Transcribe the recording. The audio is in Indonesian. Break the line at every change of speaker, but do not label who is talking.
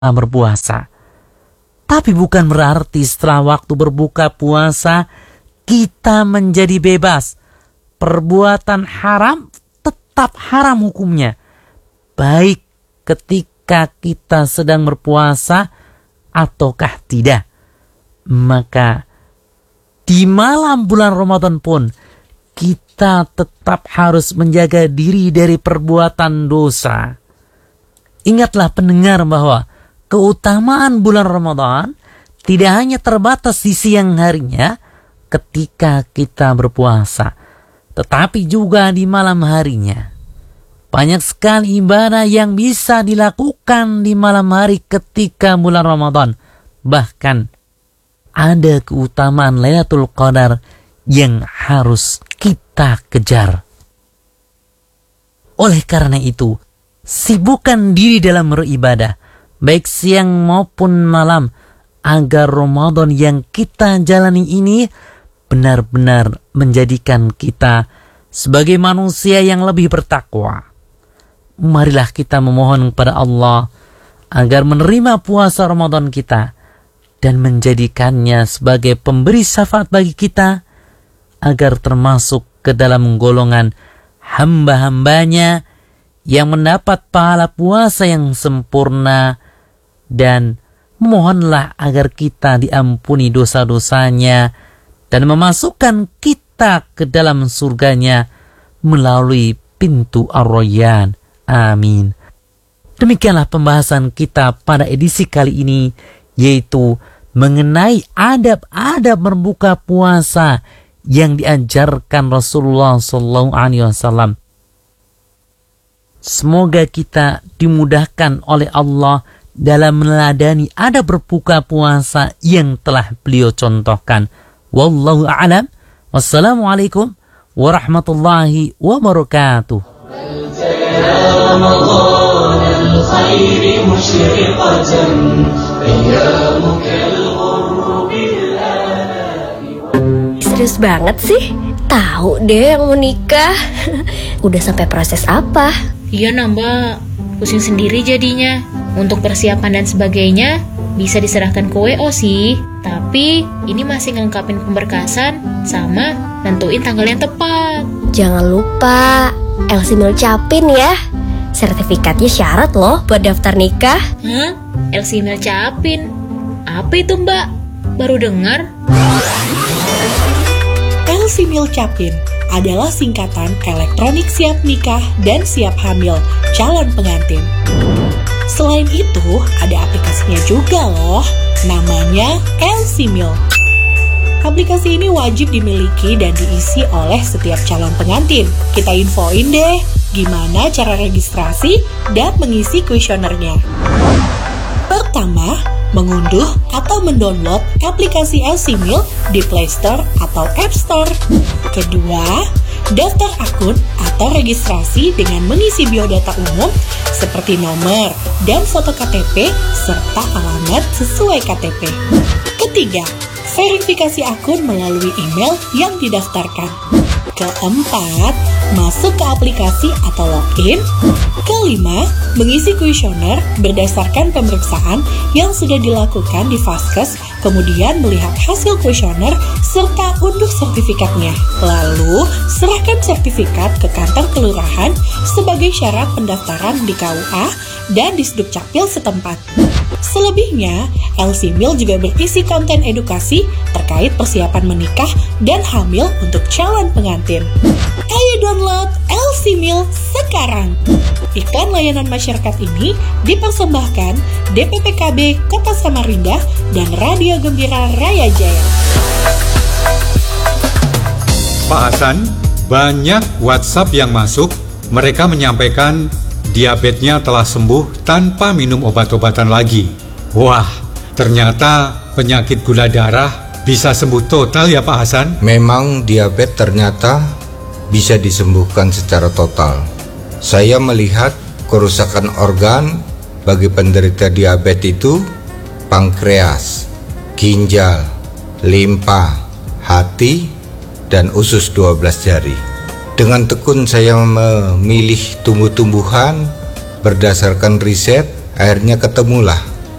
berpuasa. Tapi bukan berarti setelah waktu berbuka puasa kita menjadi bebas. Perbuatan haram tetap haram hukumnya, baik ketika kita sedang berpuasa ataukah tidak. Maka di malam bulan Ramadan pun kita tetap harus menjaga diri dari perbuatan dosa. Ingatlah pendengar bahwa keutamaan bulan Ramadan tidak hanya terbatas di siang harinya ketika kita berpuasa, tetapi juga di malam harinya. Banyak sekali ibadah yang bisa dilakukan di malam hari ketika bulan Ramadan. Bahkan ada keutamaan Lailatul Qadar yang harus kita kejar. Oleh karena itu, sibukkan diri dalam beribadah, baik siang maupun malam, agar Ramadan yang kita jalani ini benar-benar menjadikan kita sebagai manusia yang lebih bertakwa. Marilah kita memohon kepada Allah agar menerima puasa Ramadan kita dan menjadikannya sebagai pemberi syafaat bagi kita, agar termasuk ke dalam golongan hamba-hambanya yang mendapat pahala puasa yang sempurna. Dan mohonlah agar kita diampuni dosa-dosanya dan memasukkan kita ke dalam surganya melalui pintu Ar-Rayyan. Amin. Demikianlah pembahasan kita pada edisi kali ini, yaitu mengenai adab-adab berbuka puasa yang diajarkan Rasulullah SAW. Semoga kita dimudahkan oleh Allah dalam meneladani adab berbuka puasa yang telah beliau contohkan. Wallahu a'lam. Wassalamualaikum warahmatullahi wabarakatuh.
Serius banget sih? Tahu deh yang mau nikah. Udah sampai proses apa?
Iya nambah, pusing sendiri jadinya. Untuk persiapan dan sebagainya bisa diserahkan ke WO sih. Tapi ini masih ngengkapin pemberkasan sama nentuin tanggal yang tepat.
Jangan lupa LC Mil Capin ya. Sertifikatnya syarat loh buat daftar nikah.
Hah? LC Mil Capin? Apa itu mbak? Baru dengar.
LC Mil Capin adalah singkatan elektronik siap nikah dan siap hamil calon pengantin. Selain itu, ada aplikasinya juga loh, namanya LC Mil. Aplikasi ini wajib dimiliki dan diisi oleh setiap calon pengantin. Kita infoin deh, gimana cara registrasi dan mengisi kuesionernya. Pertama, mengunduh atau mendownload aplikasi LC Mil di Play Store atau App Store. Kedua, daftar akun atau registrasi dengan mengisi biodata umum seperti nomor dan foto KTP serta alamat sesuai KTP. Ketiga, verifikasi akun melalui email yang didaftarkan. Keempat, masuk ke aplikasi atau login. Kelima, mengisi kuesioner berdasarkan pemeriksaan yang sudah dilakukan di Vaskes, kemudian melihat hasil kuesioner serta unduh sertifikatnya. Lalu, serahkan sertifikat ke kantor kelurahan sebagai syarat pendaftaran di KUA dan di Sdukcapil setempat. Selebihnya, LC Mil juga berisi konten edukasi terkait persiapan menikah dan hamil untuk calon pengantin. Ayo download LC Mil sekarang. Iklan layanan masyarakat ini dipersembahkan DPPKB Kota Samarinda dan Radio Gembira Raya Jaya.
Pak Hasan, banyak WhatsApp yang masuk, mereka menyampaikan diabetesnya telah sembuh tanpa minum obat-obatan lagi. Wah, ternyata penyakit gula darah bisa sembuh total ya Pak Hasan?
Memang diabetes ternyata bisa disembuhkan secara total. Saya melihat kerusakan organ bagi penderita diabetes itu pankreas, ginjal, limpa, hati, dan usus 12 jari. Dengan tekun saya memilih tumbuh-tumbuhan berdasarkan riset, akhirnya ketemulah